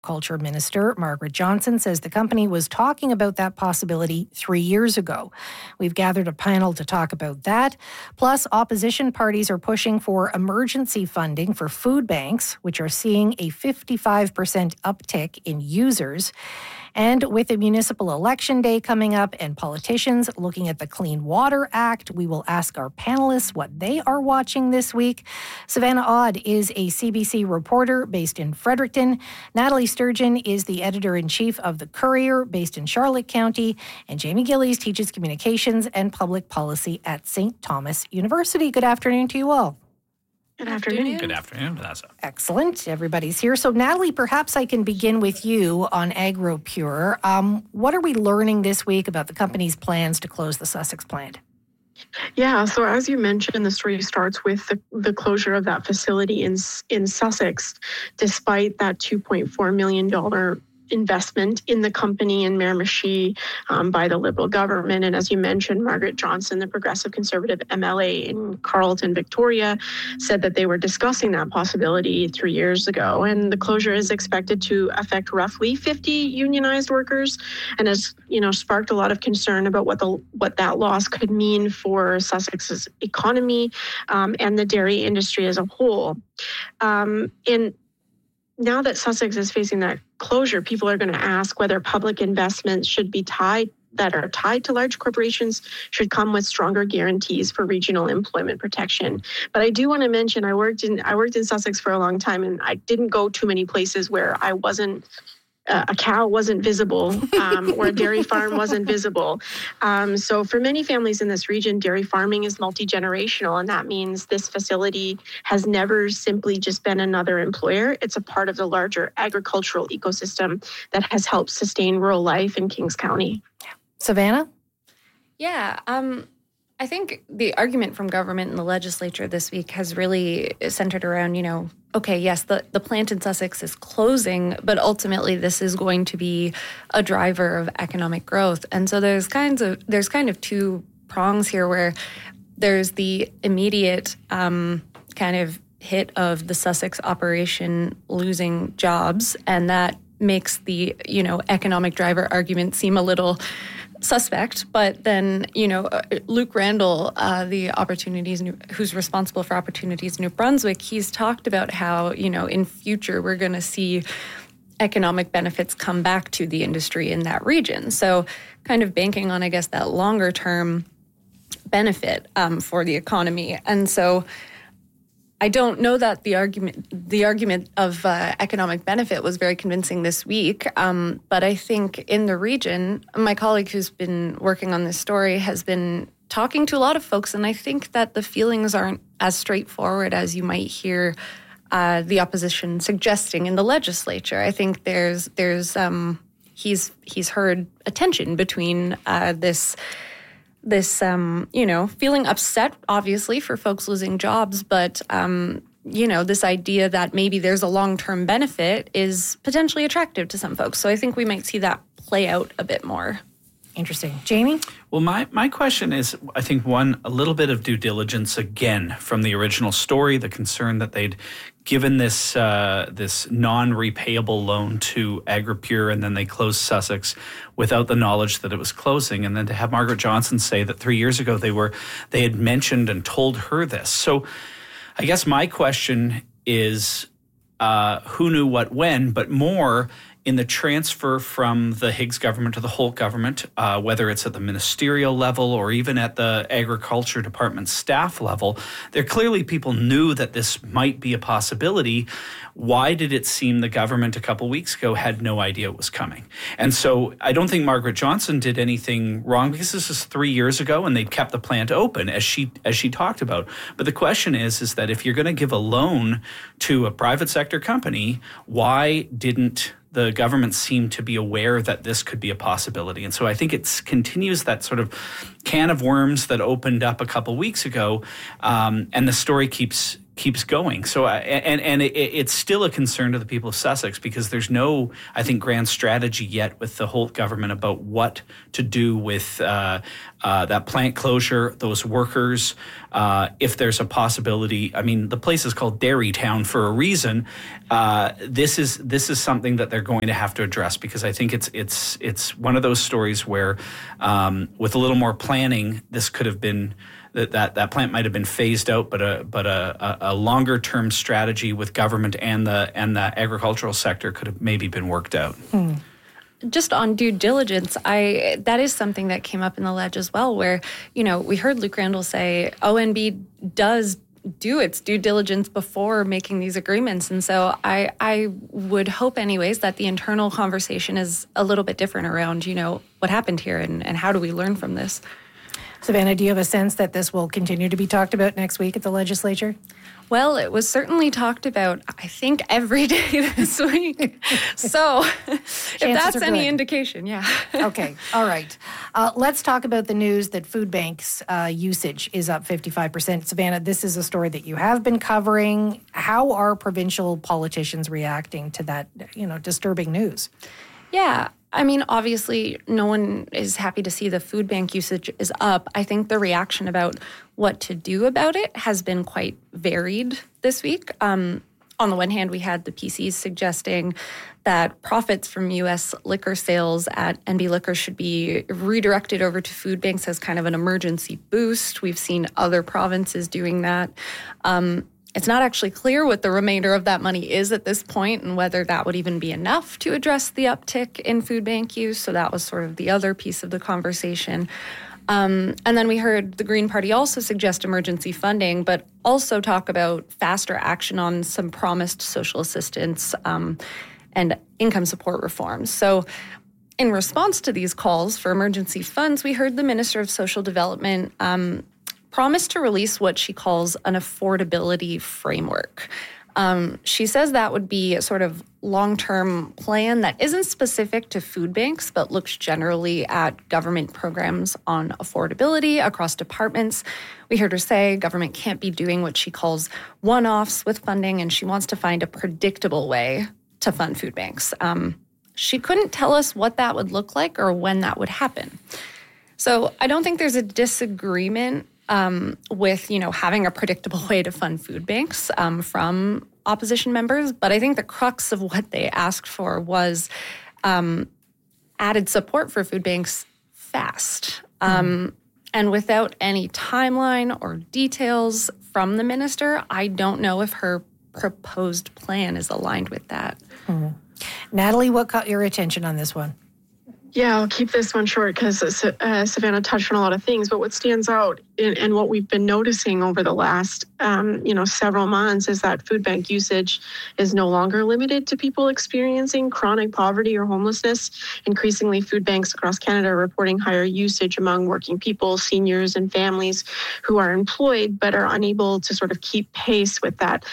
Agriculture Minister Margaret Johnson says the company was talking about that possibility 3 years ago. We've gathered a panel to talk about that. Plus, opposition parties are pushing for emergency funding for food banks, which are seeing a 55% uptick in users. And with the municipal election day coming up and politicians looking at the Clean Water Act, we will ask our panelists what they are watching this week. Savannah Odd is a CBC reporter based in Fredericton. Natalie Sturgeon is the editor-in-chief of The Courier based in Charlotte County. And Jamie Gillies teaches communications and public policy at St. Thomas University. Good afternoon to you all. Good afternoon. Good afternoon, Vanessa. Excellent. Everybody's here. So, Natalie, perhaps I can begin with you on AgroPure. What are we learning this week about the company's plans to close the Sussex plant? Yeah, so as you mentioned, the story starts with the closure of that facility in Sussex, despite that $2.4 million investment in the company in Miramichi by the Liberal government. And as you mentioned, Margaret Johnson, the Progressive Conservative MLA in Carleton, Victoria, said that they were discussing that possibility 3 years ago. And the closure is expected to affect roughly 50 unionized workers and has, sparked a lot of concern about what that loss could mean for Sussex's economy and the dairy industry as a whole. Now that Sussex is facing that closure, people are going to ask whether public investments should be tied to large corporations should come with stronger guarantees for regional employment protection. But I do want to mention I worked in Sussex for a long time, and I didn't go too many places where a cow wasn't visible or a dairy farm wasn't visible. So for many families in this region, dairy farming is multi-generational, and that means this facility has never simply just been another employer. It's a part of the larger agricultural ecosystem that has helped sustain rural life in Kings County. Savannah? Yeah, I think the argument from government and the legislature this week has really centered around, okay, yes, the plant in Sussex is closing, but ultimately this is going to be a driver of economic growth. And so there's kind of two prongs here, where there's the immediate kind of hit of the Sussex operation losing jobs, and that makes the, economic driver argument seem a little suspect. But then, Luke Randall, who's responsible for Opportunities New Brunswick, he's talked about how, in future we're going to see economic benefits come back to the industry in that region. So kind of banking on, I guess, that longer term benefit for the economy. And so I don't know that the argument of economic benefit was very convincing this week, but I think in the region, my colleague who's been working on this story has been talking to a lot of folks, and I think that the feelings aren't as straightforward as you might hear the opposition suggesting in the legislature. I think he's heard a tension between this feeling upset, obviously, for folks losing jobs, but, this idea that maybe there's a long-term benefit is potentially attractive to some folks. So I think we might see that play out a bit more. Interesting. Jamie? Well, my question is, I think, a little bit of due diligence again from the original story, the concern that they'd given this non-repayable loan to AgroPure, and then they closed Sussex without the knowledge that it was closing. And then to have Margaret Johnson say that 3 years ago they had mentioned and told her this. So I guess my question is, who knew what when, but more in the transfer from the Higgs government to the Holt government, whether it's at the ministerial level or even at the agriculture department staff level, there clearly people knew that this might be a possibility. Why did it seem the government a couple weeks ago had no idea it was coming? And so I don't think Margaret Johnson did anything wrong, because this is 3 years ago and they'd kept the plant open as she talked about. But the question is that if you're going to give a loan to a private sector company, why didn't the government seem to be aware that this could be a possibility? And so I think it continues that sort of can of worms that opened up a couple weeks ago, and the story keeps going. So it's still a concern to the people of Sussex, because there's no, I think, grand strategy yet with the Holt government about what to do with that plant closure, those workers, if there's a possibility. I mean, the place is called Dairy Town for a reason. This is something that they're going to have to address, because I think it's one of those stories where with a little more planning, this could have been that plant might have been phased out, but a longer term strategy with government and the agricultural sector could have maybe been worked out. Just on due diligence, that is something that came up in the ledge as well, where, we heard Luke Randall say ONB does do its due diligence before making these agreements. And so I would hope anyways that the internal conversation is a little bit different around, what happened here and how do we learn from this? Savannah, do you have a sense that this will continue to be talked about next week at the legislature? Well, it was certainly talked about, I think, every day this week. So if that's any indication, yeah. Okay, all right. Let's talk about the news that food banks usage is up 55%. Savannah, this is a story that you have been covering. How are provincial politicians reacting to that, disturbing news? Yeah. I mean, obviously, no one is happy to see the food bank usage is up. I think the reaction about what to do about it has been quite varied this week. On the one hand, we had the PCs suggesting that profits from U.S. liquor sales at NB Liquor should be redirected over to food banks as kind of an emergency boost. We've seen other provinces doing that. It's not actually clear what the remainder of that money is at this point and whether that would even be enough to address the uptick in food bank use. So that was sort of the other piece of the conversation. And then we heard the Green Party also suggest emergency funding, but also talk about faster action on some promised social assistance and income support reforms. So in response to these calls for emergency funds, we heard the Minister of Social Development promised to release what she calls an affordability framework. She says that would be a sort of long-term plan that isn't specific to food banks, but looks generally at government programs on affordability across departments. We heard her say government can't be doing what she calls one-offs with funding, and she wants to find a predictable way to fund food banks. She couldn't tell us what that would look like or when that would happen. So I don't think there's a disagreement with, having a predictable way to fund food banks from opposition members. But I think the crux of what they asked for was added support for food banks fast. And without any timeline or details from the minister, I don't know if her proposed plan is aligned with that. Natalie, what caught your attention on this one? Yeah, I'll keep this one short because Savannah touched on a lot of things. But what stands out and what we've been noticing over the last, several months is that food bank usage is no longer limited to people experiencing chronic poverty or homelessness. Increasingly, food banks across Canada are reporting higher usage among working people, seniors, and families who are employed but are unable to sort of keep pace with that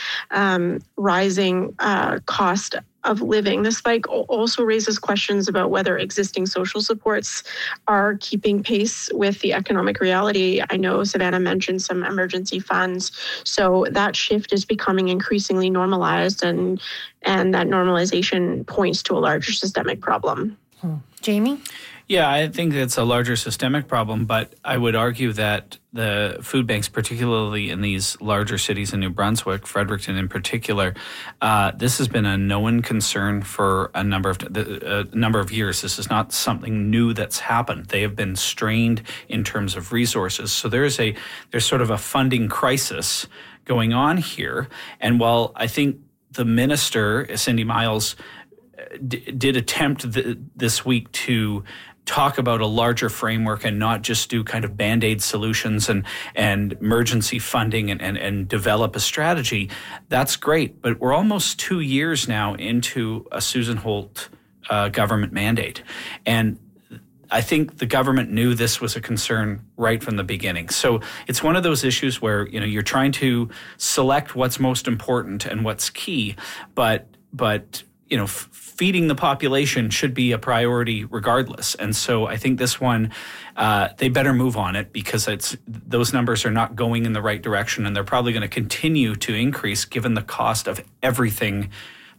rising cost of living. The spike also raises questions about whether existing social supports are keeping pace with the economic reality. I know Savannah mentioned some emergency funds, so that shift is becoming increasingly normalized, and that normalization points to a larger systemic problem. Jamie? Yeah, I think it's a larger systemic problem, but I would argue that the food banks, particularly in these larger cities in New Brunswick, Fredericton in particular, this has been a known concern for a number of years. This is not something new that's happened. They have been strained in terms of resources. So there's sort of a funding crisis going on here. And while I think the minister, Cindy Miles, did attempt this week to talk about a larger framework and not just do kind of Band-Aid solutions and emergency funding and develop a strategy, that's great. But we're almost 2 years now into a Susan Holt government mandate. And I think the government knew this was a concern right from the beginning. So it's one of those issues where, you're trying to select what's most important and what's key, but feeding the population should be a priority regardless. And so I think this one, they better move on it because those numbers are not going in the right direction, and they're probably going to continue to increase given the cost of everything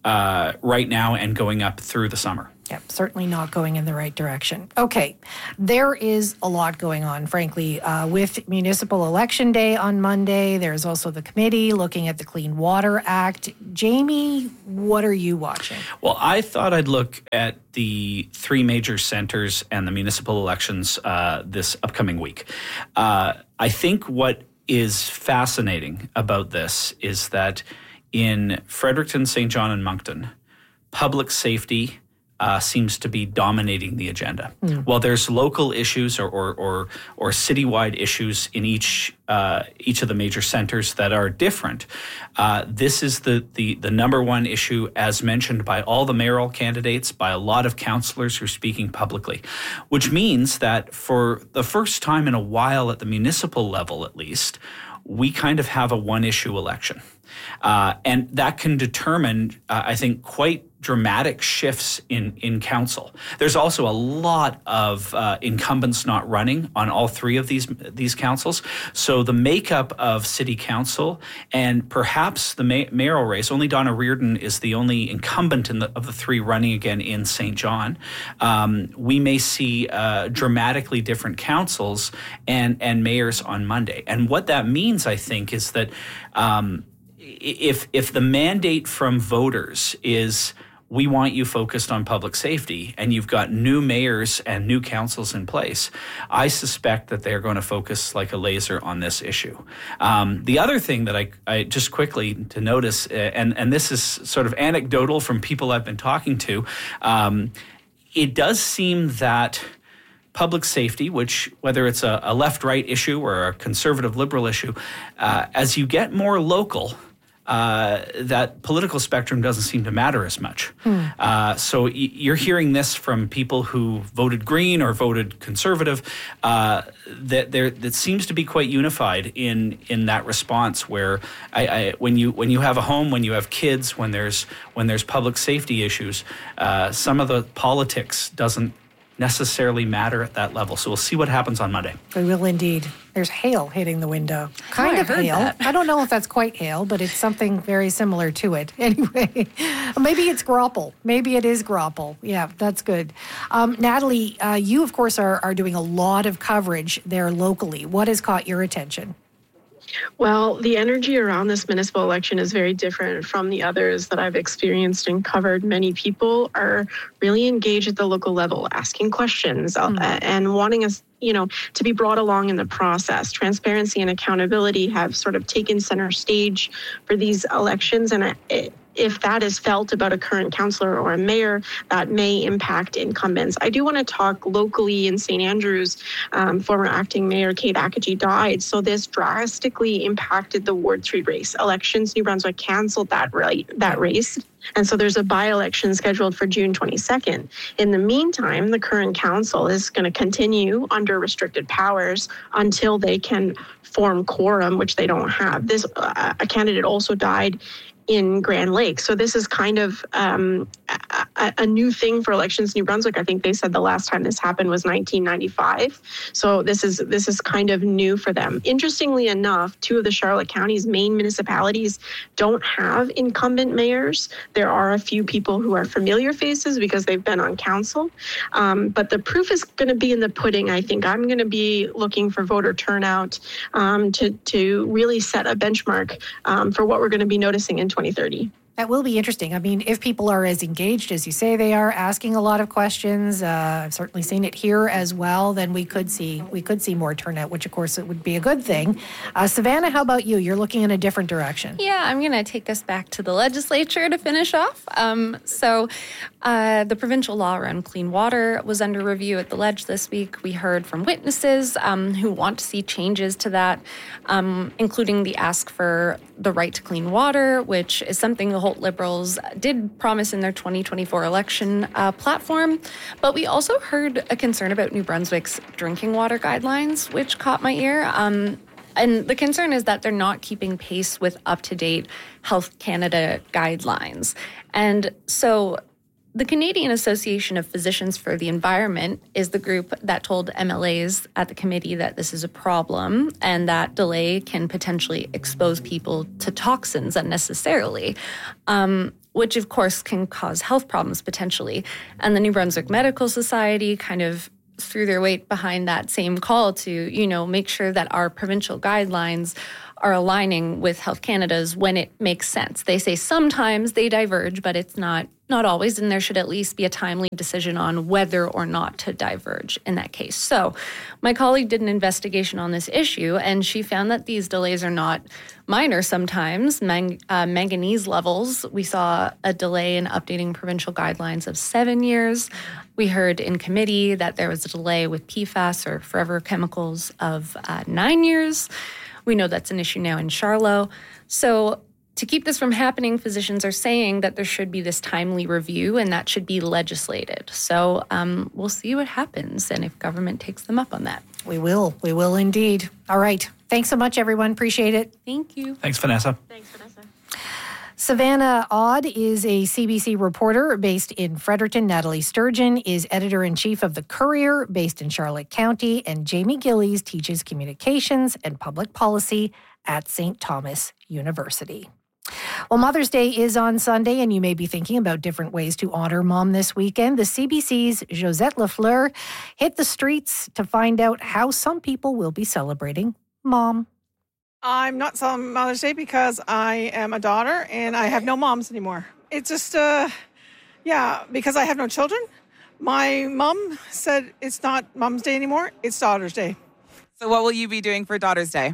right now and going up through the summer. Yep, certainly not going in the right direction. Okay, there is a lot going on, frankly, with Municipal Election Day on Monday. There's also the committee looking at the Clean Water Act. Jamie, what are you watching? Well, I thought I'd look at the three major centers and the municipal elections this upcoming week. I think what is fascinating about this is that in Fredericton, St. John, and Moncton, public safety seems to be dominating the agenda. While there's local issues or citywide issues in each of the major centers that are different, this is the number one issue, as mentioned by all the mayoral candidates, by a lot of councillors who are speaking publicly, which means that for the first time in a while at the municipal level, at least, we kind of have a one-issue election. And that can determine, I think, quite dramatic shifts in council. There's also a lot of incumbents not running on all three of these councils. So the makeup of city council and perhaps the mayoral race, only Donna Reardon is the only incumbent of the three running again in St. John. We may see dramatically different councils and mayors on Monday. And what that means, I think, is that if the mandate from voters is we want you focused on public safety and you've got new mayors and new councils in place, I suspect that they're going to focus like a laser on this issue. The other thing that I just quickly to notice, and this is sort of anecdotal from people I've been talking to, it does seem that public safety, which whether it's a left-right issue or a conservative-liberal issue, as you get more local, that political spectrum doesn't seem to matter as much. So you're hearing this from people who voted Green or voted Conservative, that seems to be quite unified in that response. Where when you have a home, when you have kids, when there's public safety issues, some of the politics doesn't necessarily matter at that level. So we'll see what happens on Monday. We will indeed. There's hail hitting the window. Kind of hail. That. I don't know if that's quite hail, but it's something very similar to it. Anyway, maybe it's grapple. Maybe it is grapple. Yeah, that's good. Natalie, you, of course, are doing a lot of coverage there locally. What has caught your attention? Well, the energy around this municipal election is very different from the others that I've experienced and covered. Many people are really engaged at the local level, asking questions and wanting us, to be brought along in the process. Transparency and accountability have sort of taken center stage for these elections, and if that is felt about a current councillor or a mayor, that may impact incumbents. I do want to talk locally in St. Andrews. Former acting mayor Kate Akagi died, so this drastically impacted the Ward 3 race. Elections New Brunswick canceled that race. And so there's a by-election scheduled for June 22nd. In the meantime, the current council is going to continue under restricted powers until they can form quorum, which they don't have. A candidate also died in Grand Lake. So this is kind of a new thing for Elections New Brunswick. I think they said the last time this happened was 1995. So this is kind of new for them. Interestingly enough, two of the Charlotte County's main municipalities don't have incumbent mayors. There are a few people who are familiar faces because they've been on council. But the proof is going to be in the pudding, I think. I'm going to be looking for voter turnout to really set a benchmark for what we're going to be noticing in 2030. That will be interesting. I mean, if people are as engaged as you say they are, asking a lot of questions, I've certainly seen it here as well, then we could see more turnout, which of course it would be a good thing. Savannah, how about you? You're looking in a different direction. Yeah, I'm going to take us back to the legislature to finish off. The provincial law around clean water was under review at the Ledge this week. We heard from witnesses who want to see changes to that, including the ask for the right to clean water, which is something the Holt Liberals did promise in their 2024 election platform. But we also heard a concern about New Brunswick's drinking water guidelines, which caught my ear. And the concern is that they're not keeping pace with up-to-date Health Canada guidelines. And so the Canadian Association of Physicians for the Environment is the group that told MLAs at the committee that this is a problem and that delay can potentially expose people to toxins unnecessarily. which of course can cause health problems potentially. And the New Brunswick Medical Society kind of threw their weight behind that same call to, make sure that our provincial guidelines are aligning with Health Canada's when it makes sense. They say sometimes they diverge, but it's not always, and there should at least be a timely decision on whether or not to diverge in that case. So my colleague did an investigation on this issue, and she found that these delays are not minor sometimes. Manganese levels, we saw a delay in updating provincial guidelines of 7 years. We heard in committee that there was a delay with PFAS or forever chemicals of 9 years. We know that's an issue now in Charlotte. So to keep this from happening, physicians are saying that there should be this timely review and that should be legislated. So we'll see what happens and if government takes them up on that. We will. We will indeed. All right. Thanks so much, everyone. Appreciate it. Thank you. Thanks, Vanessa. Thanks, Vanessa. Savannah Odd is a CBC reporter based in Fredericton. Natalie Sturgeon is editor-in-chief of The Courier based in Charlotte County. And Jamie Gillies teaches communications and public policy at St. Thomas University. Well, Mother's Day is on Sunday, and you may be thinking about different ways to honor Mom this weekend. The CBC's Josette Lafleur hit the streets to find out how some people will be celebrating Mom. I'm not celebrating Mother's Day because I am a daughter and I have no moms anymore. It's just, because I have no children. My mom said it's not Mom's Day anymore, it's Daughter's Day. So what will you be doing for Daughter's Day?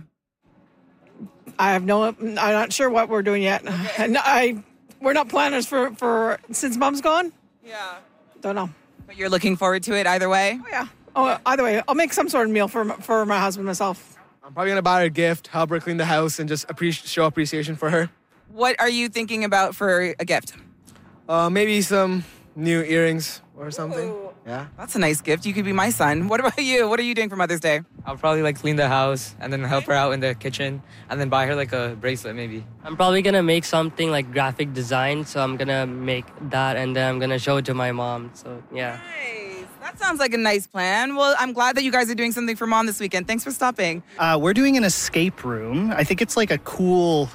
I'm not sure what we're doing yet. Okay. We're not planners for since Mom's gone. Yeah. Don't know. But you're looking forward to it either way? Oh, yeah. Oh, either way, I'll make some sort of meal for my husband myself. I'm probably going to buy her a gift, help her clean the house, and just show appreciation for her. What are you thinking about for a gift? Maybe some new earrings or something. Ooh. Yeah. That's a nice gift. You could be my son. What about you? What are you doing for Mother's Day? I'll probably clean the house and then help her out in the kitchen and then buy her a bracelet maybe. I'm probably going to make something like graphic design. So I'm going to make that and then I'm going to show it to my mom. So yeah. Nice. That sounds like a nice plan. Well, I'm glad that you guys are doing something for Mom this weekend. Thanks for stopping. We're doing an escape room. I think it's a cool,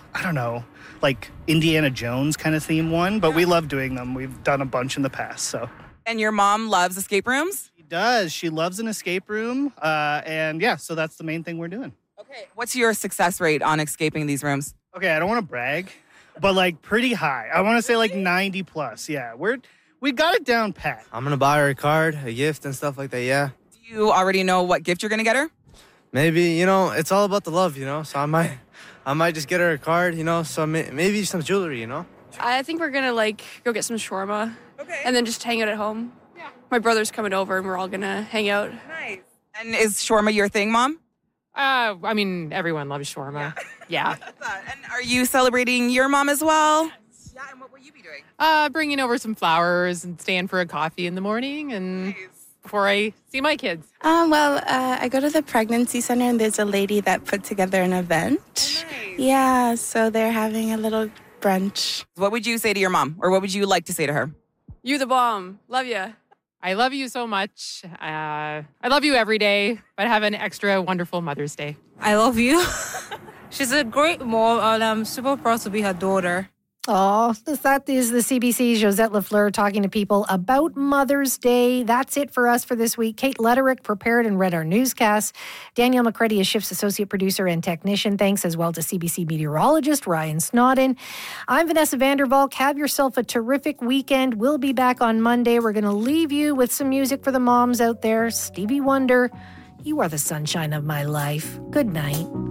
Indiana Jones kind of theme one, but we love doing them. We've done a bunch in the past, so. And your mom loves escape rooms? She does. She loves an escape room. So that's the main thing we're doing. Okay. What's your success rate on escaping these rooms? Okay, I don't want to brag, but pretty high. I want to say 90 plus. Yeah, we got it down pat. I'm going to buy her a card, a gift and stuff like that, yeah. Do you already know what gift you're going to get her? Maybe, it's all about the love, so I might just get her a card, so maybe some jewelry, I think we're going to go get some shawarma. Okay. And then just hang out at home. Yeah. My brother's coming over and we're all going to hang out. Nice. And is shawarma your thing, Mom? Everyone loves shawarma. Yeah. And are you celebrating your mom as well? Yeah, and what will you be doing? Bringing over some flowers and staying for a coffee in the morning and before I see my kids. I go to the pregnancy center and there's a lady that put together an event. Oh, nice. Yeah, so they're having a little brunch. What would you say to your mom, or what would you like to say to her? You the bomb. Love you. I love you so much. I love you every day, but have an extra wonderful Mother's Day. I love you. She's a great mom, and I'm super proud to be her daughter. Oh, that is the CBC's Josette Lafleur talking to people about Mother's Day. That's it for us for this week. Kate Letterick prepared and read our newscast. Danielle McCready is Shift's associate producer and technician. Thanks as well to CBC meteorologist Ryan Snodden. I'm Vanessa Vandervalk. Have yourself a terrific weekend. We'll be back on Monday. We're going to leave you with some music for the moms out there. Stevie Wonder, you are the sunshine of my life. Good night.